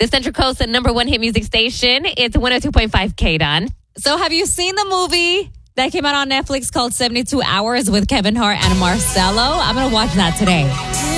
the Central Coast number one hit music station. It's 102.5 K-Don. So have you seen the movie that came out on Netflix called 72 Hours with Kevin Hart and Marcelo? I'm going to watch that today.